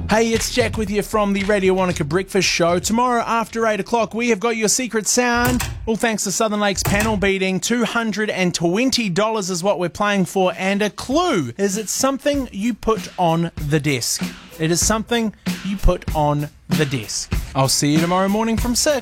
Hey, it's Jack with you from the Radio Wanaka Breakfast Show. Tomorrow after 8 o'clock, we have got your secret sound. All thanks to Southern Lakes panel beating. $220 is what we're playing for. And a clue is it's something you put on the desk. It is something you put on the desk. I'll see you tomorrow morning from 6.